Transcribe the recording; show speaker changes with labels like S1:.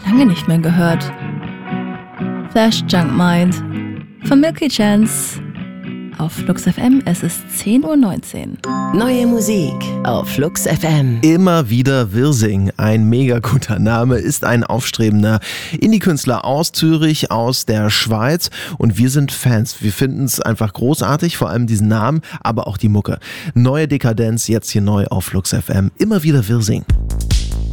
S1: lange nicht mehr gehört. Flash Junk Mind von Milky Chance auf Flux FM. Es ist 10:19 Uhr.
S2: Neue Musik auf Flux FM.
S3: Immer wieder Wirsing, ein mega guter Name, ist ein aufstrebender Indie-Künstler aus Zürich, aus der Schweiz, und wir sind Fans. Wir finden es einfach großartig, vor allem diesen Namen, aber auch die Mucke. Neue Dekadenz, jetzt hier neu auf Flux FM. Immer wieder Wirsing.